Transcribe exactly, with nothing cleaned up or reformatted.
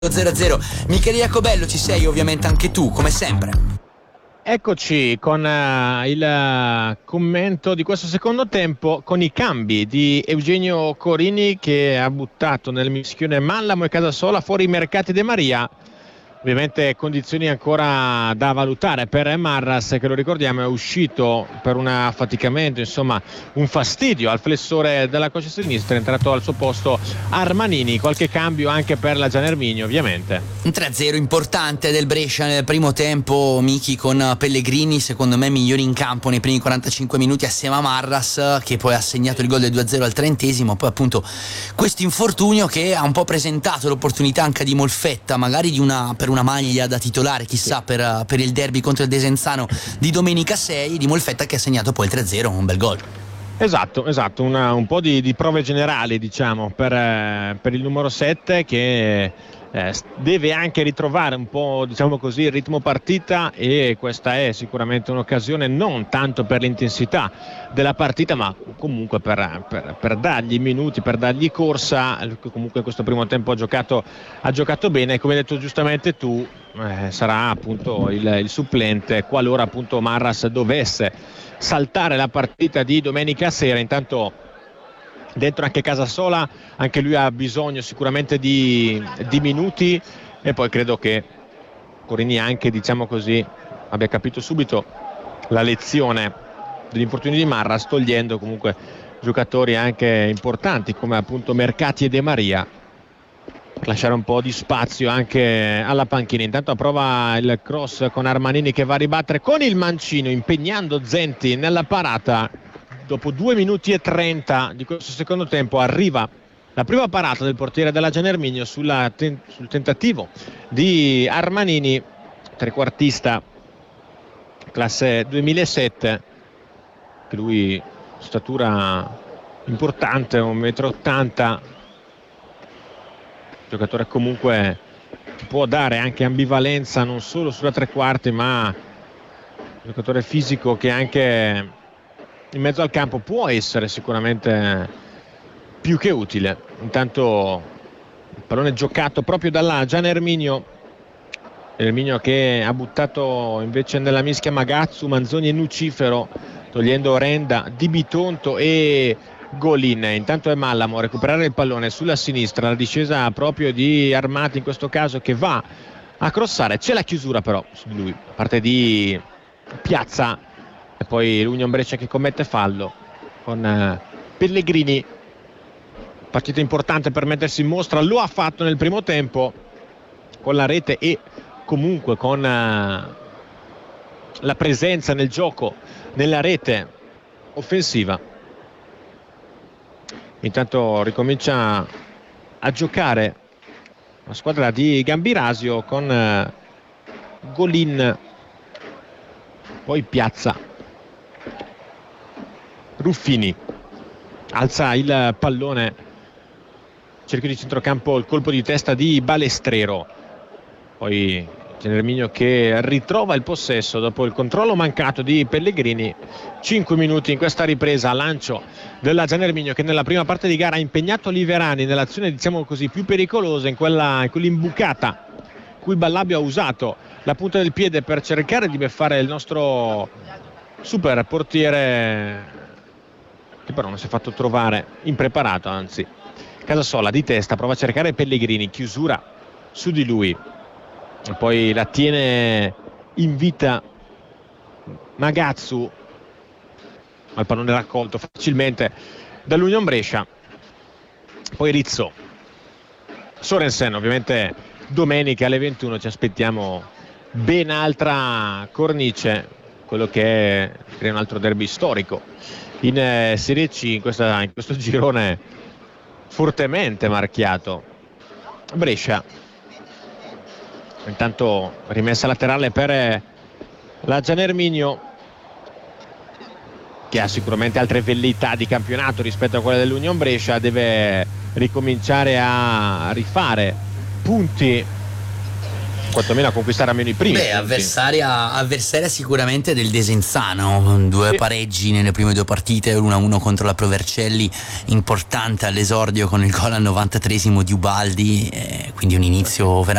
zero a zero. Michele Jacobello, ci sei ovviamente anche tu, come sempre. Eccoci con uh, il uh, commento di questo secondo tempo, con i cambi di Eugenio Corini, che ha buttato nel mischione Mallamo e Casasola, fuori i Mercati De Maria. Ovviamente condizioni ancora da valutare per Marras, che lo ricordiamo è uscito per un affaticamento, insomma un fastidio al flessore della coscia sinistra. È entrato al suo posto Armanini. Qualche cambio anche per la Gian Erminio, ovviamente. Un tre a zero importante del Brescia nel primo tempo, Michi, con Pellegrini secondo me migliori in campo nei primi quarantacinque minuti assieme a Marras, che poi ha segnato il gol del due a zero al trentesimo. Poi appunto questo infortunio che ha un po' presentato l'opportunità anche di Molfetta, magari di una per una maglia da titolare, chissà, per, per il derby contro il Desenzano di domenica sei, di Molfetta, che ha segnato poi il tre a zero, un bel gol. Esatto, esatto, una, un po' di, di prove generali, diciamo, per, eh, per il numero sette, che eh, deve anche ritrovare un po', diciamo così, il ritmo partita, e questa è sicuramente un'occasione non tanto per l'intensità della partita, ma comunque per, per, per dargli minuti, per dargli corsa. Comunque in questo primo tempo ha giocato, ha giocato bene, come hai detto giustamente tu, eh, sarà appunto il, il supplente qualora appunto Marras dovesse saltare la partita di domenica sera. Intanto dentro anche Casasola, anche lui ha bisogno sicuramente di, di minuti, e poi credo che Corini anche, diciamo così, abbia capito subito la lezione dell'infortunio di Marras, togliendo comunque giocatori anche importanti come appunto Mercati e De Maria, per lasciare un po' di spazio anche alla panchina. Intanto prova il cross con Armanini, che va a ribattere con il mancino, impegnando Zenti nella parata. Dopo due minuti e trenta di questo secondo tempo arriva la prima parata del portiere della Gian Erminio sulla ten- sul tentativo di Armanini, trequartista classe duemilasette, che lui statura importante, un metro e ottanta, giocatore comunque che può dare anche ambivalenza non solo sulla tre quarti, ma giocatore fisico che anche in mezzo al campo può essere sicuramente più che utile. Intanto il pallone giocato proprio dalla Gian Erminio, Erminio che ha buttato invece nella mischia Magazzu, Manzoni e Nucifero, togliendo Renda, Di Bitonto e Golin. Intanto è Mallamo a recuperare il pallone sulla sinistra, la discesa proprio di Armati in questo caso, che va a crossare. C'è la chiusura però su di lui da parte di Piazza, e poi l'Union Brescia che commette fallo con eh, Pellegrini. Partita importante per mettersi in mostra, lo ha fatto nel primo tempo con la rete e comunque con eh, la presenza nel gioco, nella rete offensiva. Intanto ricomincia a giocare la squadra di Gambirasio con eh, Golin, poi Piazza, Ruffini alza il pallone, cerchio di centrocampo, il colpo di testa di Balestrero, poi Gian Erminio che ritrova il possesso dopo il controllo mancato di Pellegrini. Cinque minuti in questa ripresa, lancio della Gian Erminio, che nella prima parte di gara ha impegnato Liverani nell'azione, diciamo così, più pericolosa, in quella in quell'imbucata cui Ballabio ha usato la punta del piede per cercare di beffare il nostro super portiere, che però non si è fatto trovare impreparato, anzi. Casasola di testa prova a cercare Pellegrini, chiusura su di lui, e poi la tiene in vita Magazzu, ma il pallone raccolto facilmente dall'Union Brescia. Poi Rizzo, Sorensen. Ovviamente domenica alle ventuno ci aspettiamo ben altra cornice, quello che è, è un altro derby storico in eh, Serie C, in, questa, in questo girone fortemente marchiato. Brescia intanto rimessa laterale per la Gian Erminio, che ha sicuramente altre velleità di campionato rispetto a quelle dell'Union Brescia, deve ricominciare a rifare punti quantomeno a conquistare almeno i primi. Beh, avversaria, avversaria sicuramente del Desenzano, due sì. pareggi nelle prime due partite, uno a uno contro la Provercelli, importante all'esordio con il gol al novantatreesimo di Ubaldi, eh, quindi un inizio veramente